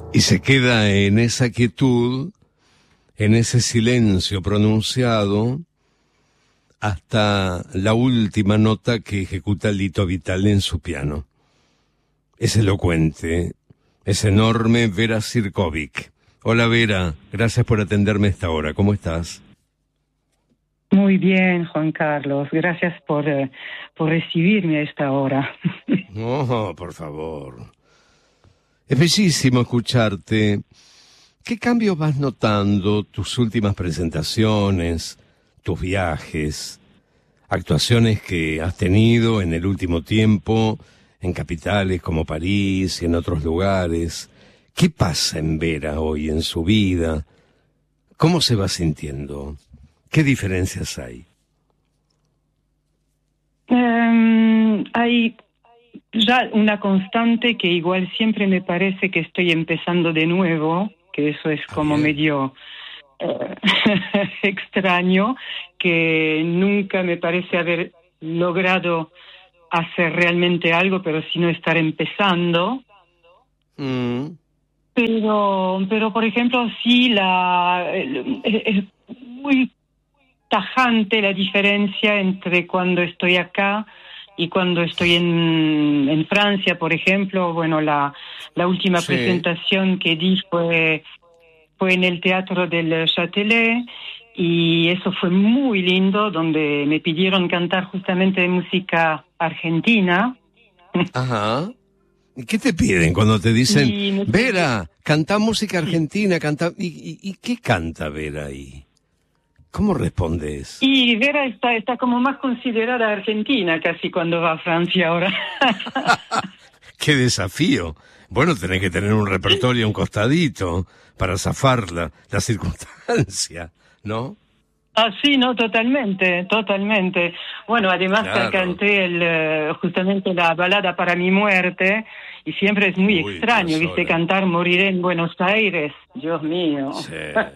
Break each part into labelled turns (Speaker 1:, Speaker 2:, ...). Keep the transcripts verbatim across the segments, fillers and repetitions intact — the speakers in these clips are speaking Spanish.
Speaker 1: Y se queda en esa quietud, en ese silencio pronunciado, hasta la última nota que ejecuta Lito Vitale en su piano. Es elocuente, es enorme Vera Sirkovic. Hola Vera, gracias por atenderme a esta hora. ¿Cómo estás?
Speaker 2: Muy bien, Juan Carlos. Gracias por, eh, por recibirme a esta hora.
Speaker 1: No, por favor. Es bellísimo escucharte. ¿Qué cambios vas notando tus últimas presentaciones, tus viajes, actuaciones que has tenido en el último tiempo en capitales como París y en otros lugares? ¿Qué pasa en Vera hoy en su vida? ¿Cómo se va sintiendo? ¿Qué diferencias hay?
Speaker 2: Um, hay ya una constante que igual siempre me parece que estoy empezando de nuevo, que eso es como
Speaker 1: Bien.
Speaker 2: medio eh, extraño, que nunca me parece haber logrado hacer realmente algo, pero sino estar empezando.
Speaker 1: Mm.
Speaker 2: Pero, pero por ejemplo, sí, la, es muy tajante la diferencia entre cuando estoy acá y cuando estoy en, en Francia, por ejemplo. Bueno, la, la última
Speaker 1: Sí.
Speaker 2: presentación que di fue, fue en el Teatro del Châtelet, y eso fue muy lindo, donde me pidieron cantar justamente música argentina.
Speaker 1: Ajá. ¿Y qué te piden cuando te dicen,
Speaker 2: Y me-
Speaker 1: Vera, canta música
Speaker 2: Sí.
Speaker 1: argentina, canta... ¿Y, y, y qué canta Vera ahí? ¿Cómo respondes?
Speaker 2: Y Vera está, está como más considerada argentina casi cuando va a Francia ahora.
Speaker 1: ¡Qué desafío! Bueno, tenés que tener un repertorio a un costadito para zafar la, la circunstancia, ¿no?
Speaker 2: Ah, sí, no, totalmente, totalmente. Bueno, además
Speaker 1: Claro.
Speaker 2: que canté el, eh, justamente la balada para mi muerte, y siempre es muy
Speaker 1: Uy,
Speaker 2: extraño, ¿viste?
Speaker 1: Piazzolla.
Speaker 2: Cantar Moriré en Buenos Aires, Dios mío.
Speaker 1: Sí.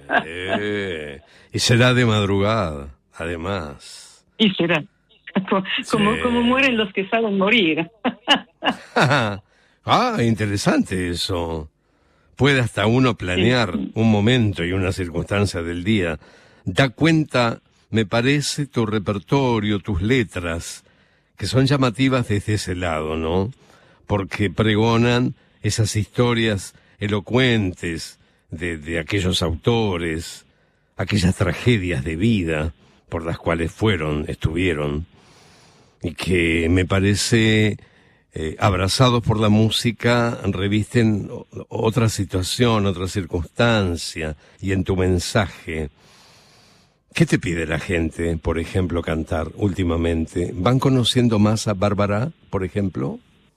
Speaker 1: Y será de madrugada, además.
Speaker 2: Y será, como, como,
Speaker 1: Sí.
Speaker 2: como mueren los que saben morir.
Speaker 1: Ah, interesante eso. Puede hasta uno planear
Speaker 2: Sí.
Speaker 1: un momento y una circunstancia del día. Da cuenta, me parece, tu repertorio, tus letras, que son llamativas desde ese lado, ¿no? Porque pregonan esas historias elocuentes de, de aquellos autores, aquellas tragedias de vida por las cuales fueron, estuvieron, y que me parece, eh, abrazados por la música, revisten o- otra situación, otra circunstancia, y en tu mensaje. ¿Qué te pide la gente, por ejemplo, cantar últimamente? ¿Van conociendo más a Bárbara, por ejemplo?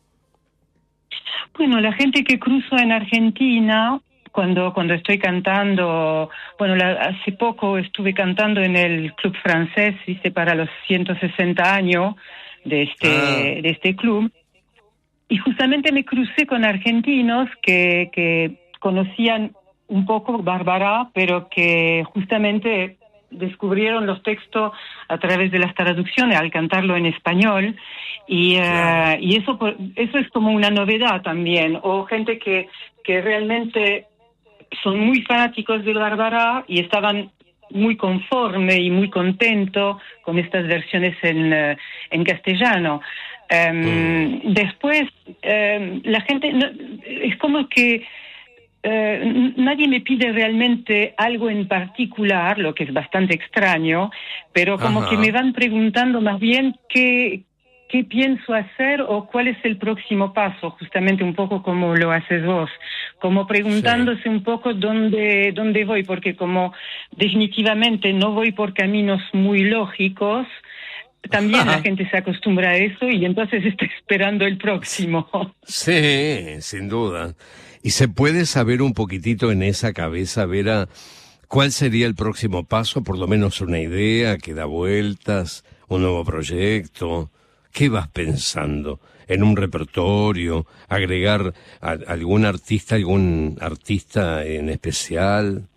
Speaker 2: Bueno, la gente que cruzo en Argentina, cuando, cuando estoy cantando, bueno, la- hace poco estuve cantando en el Club Francés, ¿viste? Para los ciento sesenta años de este,
Speaker 1: Ah.
Speaker 2: de este club, y justamente me crucé con argentinos que, que conocían un poco Bárbara, pero que justamente descubrieron los textos a través de las traducciones al cantarlo en español, y,
Speaker 1: Claro.
Speaker 2: eh, y eso por- eso es como una novedad también, o gente que, que realmente son muy fanáticos de Bárbara y estaban muy conforme y muy contento con estas versiones en, eh, en castellano. Um,
Speaker 1: Mm.
Speaker 2: Después, um, la gente, no, es como que eh, n- nadie me pide realmente algo en particular, lo que es bastante extraño, pero como
Speaker 1: Ajá.
Speaker 2: que me van preguntando más bien qué, qué pienso hacer o cuál es el próximo paso, justamente un poco como lo haces vos, como preguntándose un poco dónde, dónde voy, porque como definitivamente no voy por caminos muy lógicos, también la gente se acostumbra a eso y entonces está esperando el próximo.
Speaker 1: Sí, sin duda. ¿Y se puede saber un poquitito en esa cabeza, Vera, cuál sería el próximo paso? Por lo menos una idea que da vueltas, un nuevo proyecto. ¿Qué vas pensando? ¿En un repertorio? ¿Agregar a algún artista, algún artista en especial?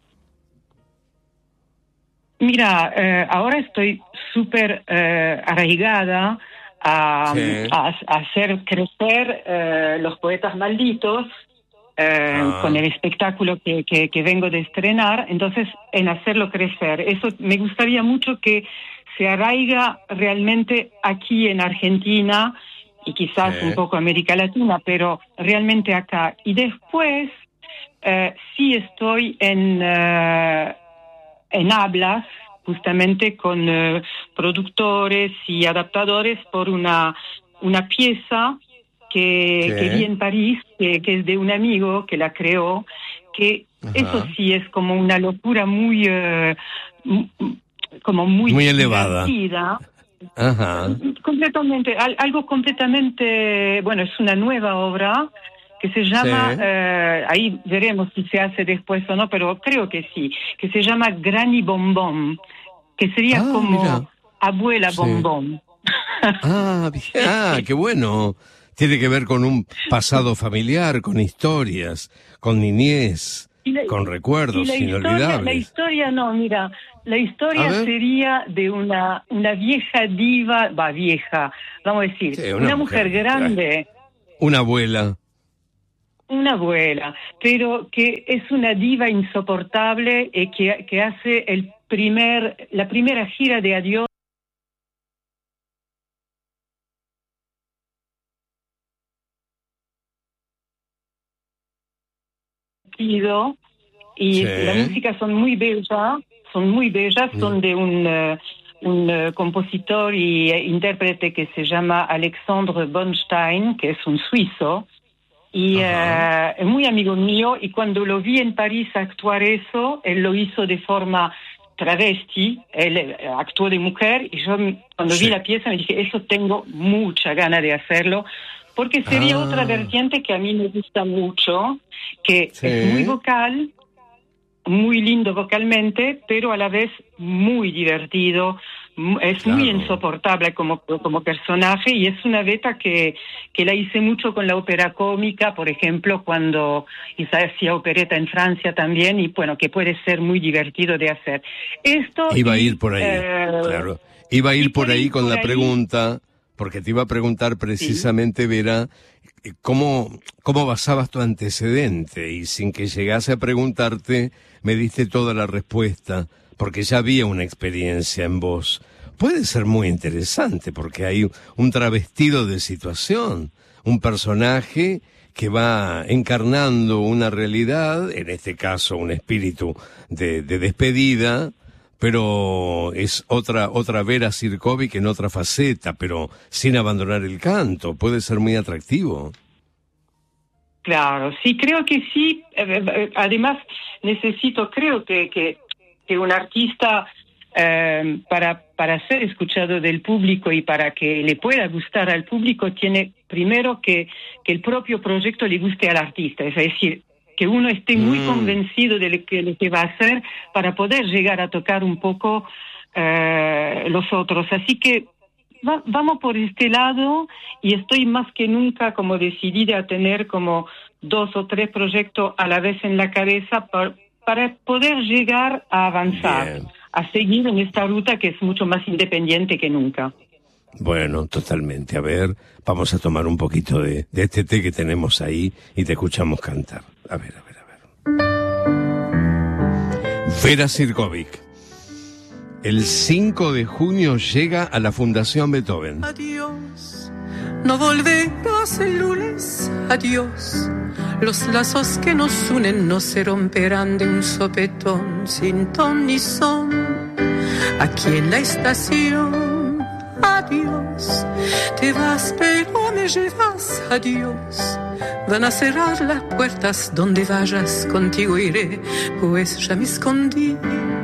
Speaker 2: Mira, eh, ahora estoy súper eh, arraigada a,
Speaker 1: Sí.
Speaker 2: a, a hacer crecer eh, los poetas malditos, eh,
Speaker 1: ah.
Speaker 2: con el espectáculo que, que, que vengo de estrenar, entonces en hacerlo crecer. Eso me gustaría mucho que se arraiga realmente aquí en Argentina y quizás
Speaker 1: Sí.
Speaker 2: un poco América Latina, pero realmente acá. Y después eh, sí estoy en, uh, en hablas justamente con uh, productores y adaptadores por una, una pieza que,
Speaker 1: Sí.
Speaker 2: que vi en París, que, que es de un amigo que la creó, que
Speaker 1: Ajá.
Speaker 2: eso sí es como una locura muy, uh, m- como muy,
Speaker 1: Muy elevada.
Speaker 2: divertida.
Speaker 1: Ajá.
Speaker 2: Completamente, al- algo completamente, bueno, es una nueva obra que se llama,
Speaker 1: Sí.
Speaker 2: eh, ahí veremos si se hace después o no, pero creo que sí, que se llama Granny Bombón, que sería
Speaker 1: Ah,
Speaker 2: como
Speaker 1: mira.
Speaker 2: abuela
Speaker 1: Sí.
Speaker 2: bombón.
Speaker 1: Ah, bien. Ah, qué bueno. Tiene que ver con un pasado familiar, con historias, con niñez,
Speaker 2: Y la-
Speaker 1: con
Speaker 2: Y
Speaker 1: recuerdos
Speaker 2: la historia, la
Speaker 1: inolvidables.
Speaker 2: historia no, mira, la
Speaker 1: A
Speaker 2: historia
Speaker 1: ver.
Speaker 2: sería de una, una vieja diva, va vieja, vamos a decir,
Speaker 1: Sí,
Speaker 2: una,
Speaker 1: una
Speaker 2: mujer,
Speaker 1: mujer,
Speaker 2: grande,
Speaker 1: Una abuela.
Speaker 2: una abuela, pero que es una diva insoportable y que, que hace el primer, la primera gira de adiós y
Speaker 1: Sí.
Speaker 2: la música son muy bellas, son muy bellas,
Speaker 1: Sí.
Speaker 2: son de un, uh, un uh, compositor y uh, intérprete que se llama Alexandre Bonstein, que es un suizo, y
Speaker 1: Ajá.
Speaker 2: uh, es muy amigo mío, y cuando lo vi en París actuar eso, él lo hizo de forma travesti, él eh, actuó de mujer, y yo cuando
Speaker 1: Sí.
Speaker 2: vi la pieza me dije, eso tengo mucha gana de hacerlo, porque sería
Speaker 1: Ah.
Speaker 2: otra vertiente que a mí me gusta mucho, que
Speaker 1: Sí.
Speaker 2: es muy vocal, muy lindo vocalmente, pero a la vez muy divertido, mu- es
Speaker 1: Claro.
Speaker 2: muy insoportable como, como personaje, y es una beta que, que la hice mucho con la ópera cómica, por ejemplo, cuando Isa hacía opereta en Francia también, y bueno, que puede ser muy divertido de hacer. Esto
Speaker 1: Iba a
Speaker 2: y,
Speaker 1: ir por ahí,
Speaker 2: eh,
Speaker 1: claro. Iba a
Speaker 2: y
Speaker 1: ir por ahí con
Speaker 2: por
Speaker 1: la
Speaker 2: ahí,
Speaker 1: pregunta, porque te iba a preguntar
Speaker 2: sí.
Speaker 1: precisamente, Vera, eh, cómo, cómo basabas tu antecedente, y sin que llegase a preguntarte, me diste toda la respuesta, porque ya había una experiencia en vos. Puede ser muy interesante, porque hay un travestido de situación, un personaje que va encarnando una realidad, en este caso un espíritu de, de despedida, pero es otra otra Vera Sirkovic en otra faceta, pero sin abandonar el canto. Puede ser muy atractivo.
Speaker 2: Claro, sí, creo que sí. Eh, eh, Además, necesito, creo que, que, que un artista, eh, para, para ser escuchado del público y para que le pueda gustar al público, tiene primero que, que el propio proyecto le guste al artista, es decir, que uno esté muy
Speaker 1: Mm.
Speaker 2: convencido de lo que, lo que va a hacer para poder llegar a tocar un poco eh, los otros. Así que Va- vamos por este lado, y estoy más que nunca como decidida a tener como dos o tres proyectos a la vez en la cabeza par- para poder llegar a avanzar,
Speaker 1: Bien.
Speaker 2: a seguir en esta ruta que es mucho más independiente que nunca.
Speaker 1: Bueno, totalmente. A ver, vamos a tomar un poquito de, de este té que tenemos ahí y te escuchamos cantar. A ver, a ver, a ver. Vera Sirkovic. El cinco de junio llega a la Fundación Beethoven.
Speaker 3: Adiós, no volverás el lunes, adiós. Los lazos que nos unen no se romperán de un sopetón sin ton ni son. Aquí en la estación, adiós. Te vas pero me llevas, adiós. Van a cerrar las puertas donde vayas, contigo iré, pues ya me escondí.